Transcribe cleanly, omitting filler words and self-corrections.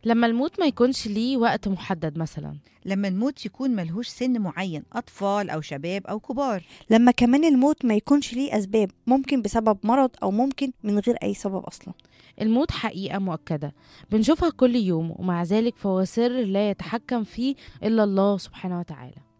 لما الموت ما يكونش ليه وقت محدد مثلا. لما الموت يكون ملهوش سن معين، أطفال أو شباب أو كبار. لما كمان الموت ما يكونش ليه أسباب، ممكن بسبب مرض أو ممكن من غير أي سبب أصلا. الموت حقيقة مؤكدة بنشوفها كل يوم، ومع ذلك فهو سر لا يتحكم فيه إلا الله سبحانه وتعالى.